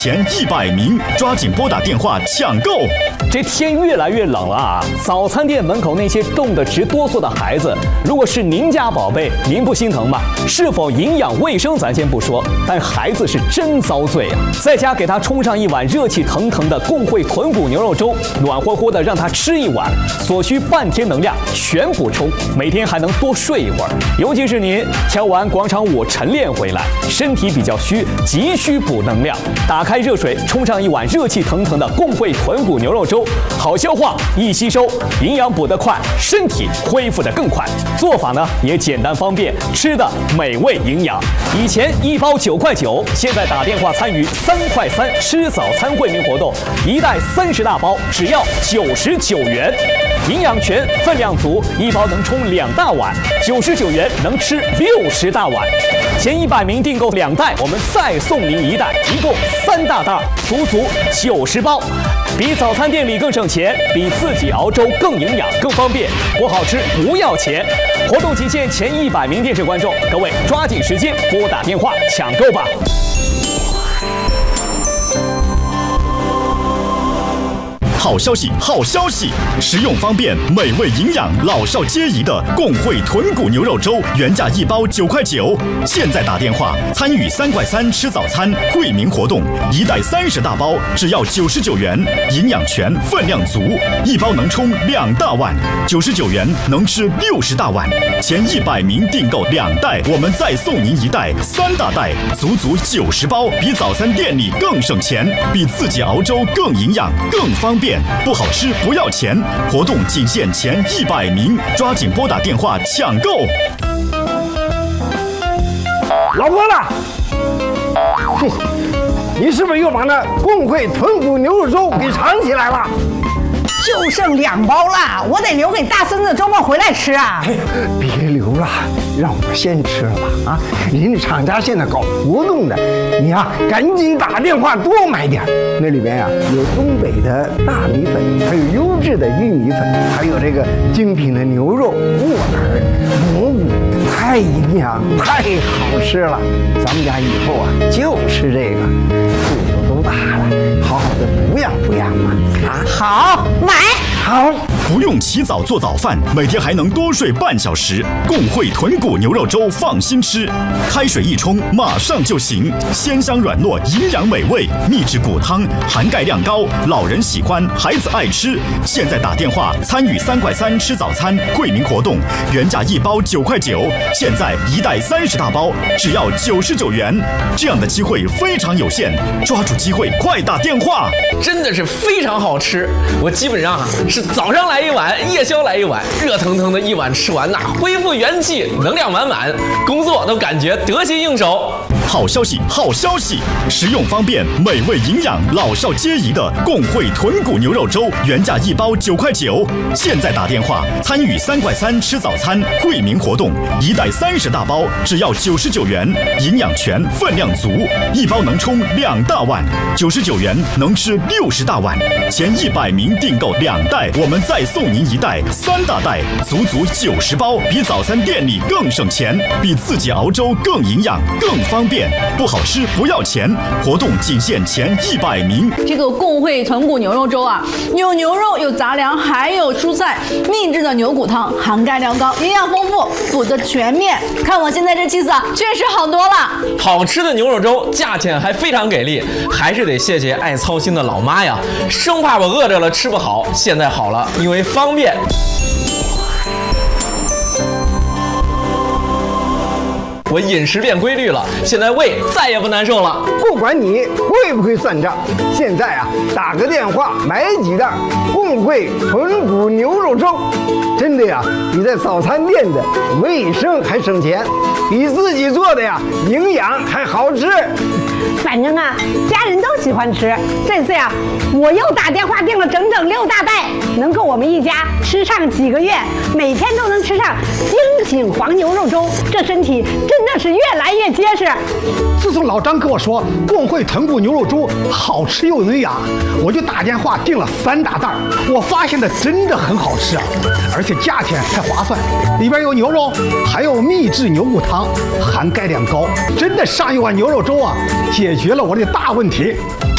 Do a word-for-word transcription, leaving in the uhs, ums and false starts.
前一百名，抓紧拨打电话抢购！ 这天越来越冷了啊！早餐店门口那些冻得直哆嗦的孩子，如果是您家宝贝，您不心疼吗？是否营养卫生咱先不说，但孩子是真遭罪啊！在家给他冲上一碗热气腾腾的共惠豚骨牛肉粥，暖和和的让他吃一碗，所需半天能量全补充，每天还能多睡一会儿。尤其是您跳完广场舞晨练回来，身体比较虚，急需补能量，打开热水冲上一碗热气腾腾的共惠豚骨牛肉粥，好消化，易吸收，营养补得快，身体恢复得更快。做法呢也简单方便，吃的美味营养。以前一包九块九，现在打电话参与三块三吃早餐惠民活动，一袋三十大包只要九十九元，营养全，分量足，一包能冲两大碗，九十九元能吃六十大碗。前一百名订购两袋，我们再送您一袋，一共三大袋，足足九十包。比早餐店里更省钱，比自己熬粥更营养、更方便，不好吃不要钱。活动期限前一百名电视观众，各位抓紧时间拨打电话抢购吧。 好消息，好消息！实用方便、美味营养、老少皆宜的共惠豚骨牛肉粥，原价一包九块九，现在打电话参与三块三吃早餐惠民活动，一袋三十大包只要九十九元，营养全，分量足，一包能冲两大碗，九十九元能吃六十大碗。前一百名订购两袋，我们再送您一袋三大袋，足足九十包，比早餐店里更省钱，比自己熬粥更营养、更方便。不好吃不要钱，活动仅限前一百名，抓紧拨打电话抢购。 老婆子，嘿，你是不是又把那共惠豚骨牛肉粥给藏起来了？ 就剩两包了，我得留给大孙子周末回来吃啊！ 别留了，让我先吃了吧！啊，人家厂家现在搞活动的，你呀、啊、赶紧打电话多买点。那里边呀、啊、有东北的大米粉，还有优质的玉米粉，还有这个精品的牛肉、木耳、蘑菇，太营养，太好吃了。咱们家以后啊就吃这个，肚子都大了，好好的补养补养嘛！啊， 好，买。 好， 不用起早做早饭，每天还能多睡半小时。共惠豚骨牛肉粥放心吃，开水一冲马上就行，鲜香软糯，营养美味，秘制骨汤，含钙量高，老人喜欢，孩子爱吃。现在打电话参与三块三吃早餐惠民活动，原价一包九块九，现在一袋三十大包只要九十九元。这样的机会非常有限，抓住机会，快打电话！ 真的是非常好吃，我基本上啊是早上来一碗，夜宵来一碗，热腾腾的一碗吃完呐，恢复元气，能量满满，工作都感觉得心应手。 好消息，好消息！实用方便、美味营养、老少皆宜的共惠豚骨牛肉粥，原价一包九块九，现在打电话参与三块三吃早餐惠民活动，一袋三十大包只要九十九元，营养全，分量足，一包能冲两大碗，九十九元能吃六十大碗。前一百名订购两袋，我们再送您一袋三大袋，足足九十包，比早餐店里更省钱，比自己熬粥更营养、更方便。不好吃不要钱，活动仅限前一百名。 这个共惠豚骨牛肉粥啊，有牛肉，有杂粮，还有蔬菜，秘制的牛骨汤，含钙量高，营养丰富，补得全面。看我现在这气色，确实好多了。 好吃的牛肉粥，价钱还非常给力，还是得谢谢爱操心的老妈呀，生怕我饿着了吃不好，现在好了，因为方便。我饮食变规律了，现在胃再也不难受了。 不管你会不会算账，现在啊打个电话买几袋共惠豚骨牛肉粥，真的呀比在早餐店的卫生还省钱，比自己做的呀营养还好吃。 反正啊家人都喜欢吃，这次呀我又打电话订了整整六大袋，能够我们一家吃上几个月，每天都能吃上精品黄牛肉粥，这身体真的是越来越结实。 自从老张跟我说共惠豚骨牛肉粥好吃又营养，我就打电话订了三大袋，我发现的真的很好吃啊，而且价钱还划算，里边有牛肉，还有秘制牛骨汤，含钙量高，真的上一碗牛肉粥啊解决了我这个大问题。